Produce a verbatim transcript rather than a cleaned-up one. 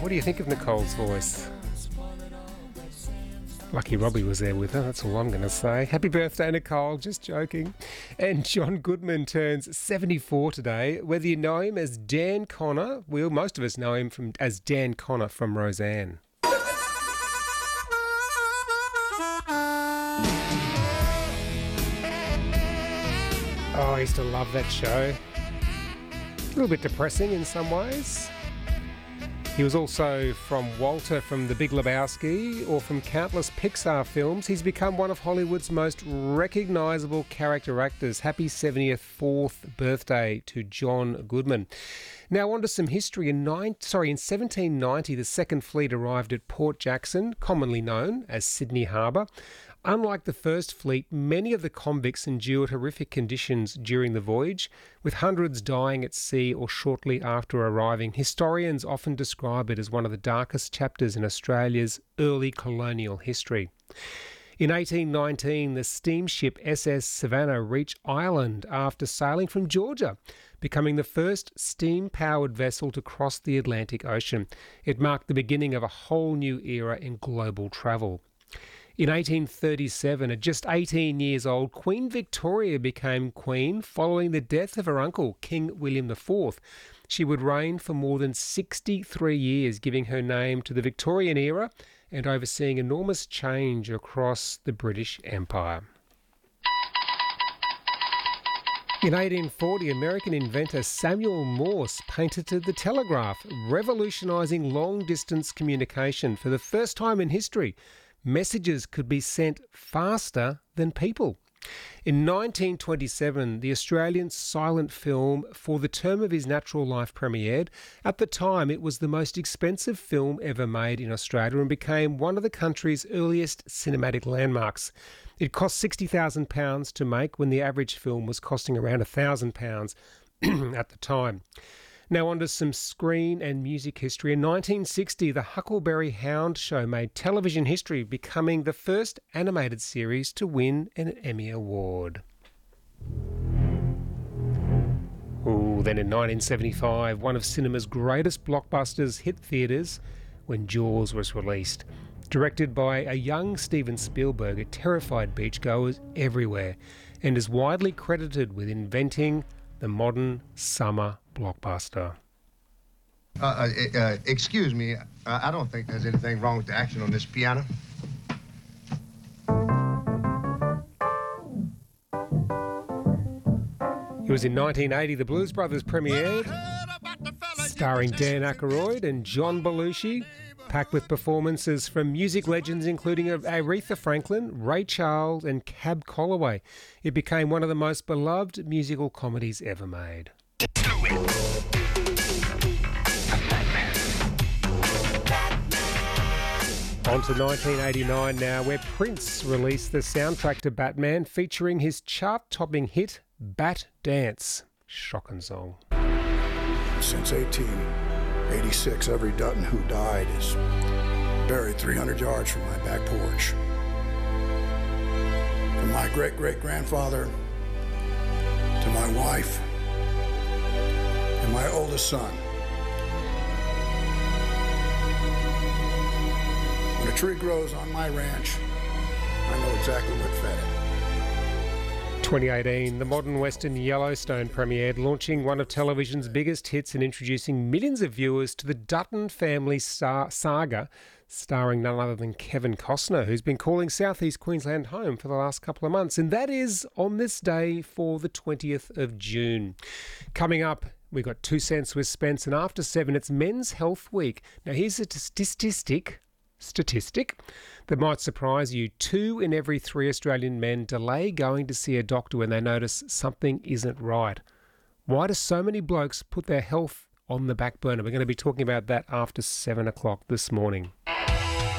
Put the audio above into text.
What do you think of Nicole's voice? Lucky Robbie was there with her, that's all I'm going to say. Happy birthday, Nicole, just joking. And John Goodman turns seventy-four today. Whether you know him as Dan Connor, well, most of us know him from as Dan Connor from Roseanne. Oh, I used to love that show. A little bit depressing in some ways. He was also from Walter from The Big Lebowski or from countless Pixar films. He's become one of Hollywood's most recognisable character actors. Happy seventy-fourth birthday to John Goodman. Now on to some history. In nine, sorry, in seventeen ninety, the Second Fleet arrived at Port Jackson, commonly known as Sydney Harbour. Unlike the First Fleet, many of the convicts endured horrific conditions during the voyage, with hundreds dying at sea or shortly after arriving. Historians often describe it as one of the darkest chapters in Australia's early colonial history. In eighteen nineteen, the steamship S S Savannah reached Ireland after sailing from Georgia, becoming the first steam-powered vessel to cross the Atlantic Ocean. It marked the beginning of a whole new era in global travel. In eighteen thirty-seven, at just eighteen years old, Queen Victoria became queen following the death of her uncle, King William the Fourth. She would reign for more than sixty-three years, giving her name to the Victorian era and overseeing enormous change across the British Empire. In eighteen forty, American inventor Samuel Morse patented the telegraph, revolutionising long-distance communication. For the first time in history, messages could be sent faster than people. In nineteen twenty-seven, the Australian silent film For the Term of His Natural Life premiered. At the time, it was the most expensive film ever made in Australia and became one of the country's earliest cinematic landmarks. It cost sixty thousand pounds to make when the average film was costing around one thousand pounds at the time. Now on to some screen and music history. In nineteen sixty, the Huckleberry Hound show made television history, becoming the first animated series to win an Emmy Award. Ooh, then in nineteen seventy-five, one of cinema's greatest blockbusters hit theatres when Jaws was released. Directed by a young Steven Spielberg, it terrified beachgoers everywhere and is widely credited with inventing the modern summer blockbuster. Uh, uh, uh, excuse me, uh, I don't think there's anything wrong with the action on this piano. It was in nineteen eighty the Blues Brothers premiered, starring Dan Aykroyd and John Belushi, packed with performances from music legends including Aretha Franklin, Ray Charles and Cab Calloway. It became one of the most beloved musical comedies ever made. On to nineteen eighty-nine now, where Prince released the soundtrack to Batman featuring his chart-topping hit Bat Dance. Shocking song. Since eighteen eighty-six, every Dutton who died is buried three hundred yards from my back porch. From my great-great-grandfather to my wife and my oldest son. When a tree grows on my ranch, I know exactly what fed it. twenty eighteen, the modern western Yellowstone premiered, launching one of television's biggest hits and introducing millions of viewers to the Dutton family star- saga, starring none other than Kevin Costner, who's been calling southeast Queensland home for the last couple of months. And that is on this day for the twentieth of June. Coming up, we've got Two Cents with Spence, and after seven, it's Men's Health Week. Now, here's a statistic... Statistic that might surprise you. Two in every three Australian men delay going to see a doctor when they notice something isn't right. Why do so many blokes put their health on the back burner? We're going to be talking about that after seven o'clock this morning.